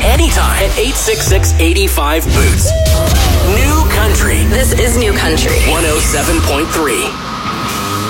anytime at 866-85-BOOTS. New Country. This is New Country. 107.3.